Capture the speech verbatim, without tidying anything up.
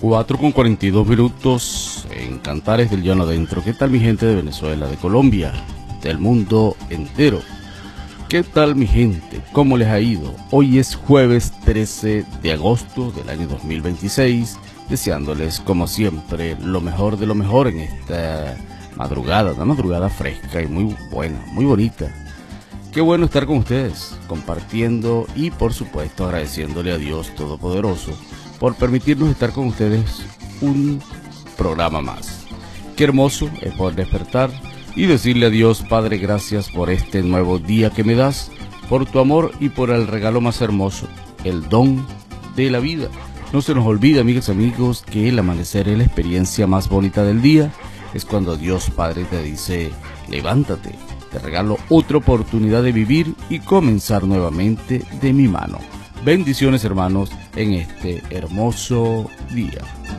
cuatro con cuarenta y dos minutos en Cantares del Llano Adentro. ¿Qué tal mi gente de Venezuela, de Colombia, del mundo entero? ¿Qué tal mi gente? ¿Cómo les ha ido? Hoy es jueves trece de agosto del año dos mil veintiséis, deseándoles como siempre lo mejor de lo mejor en esta madrugada, una madrugada fresca y muy buena, muy bonita. Qué bueno estar con ustedes, compartiendo y por supuesto agradeciéndole a Dios Todopoderoso por permitirnos estar con ustedes un programa más. Qué hermoso es poder despertar y decirle a Dios, Padre, gracias por este nuevo día que me das, por tu amor y por el regalo más hermoso, el don de la vida. No se nos olvide, amigas y amigos, que el amanecer es la experiencia más bonita del día. Es cuando Dios Padre te dice, levántate, te regalo otra oportunidad de vivir y comenzar nuevamente de mi mano. Bendiciones, hermanos, en este hermoso día.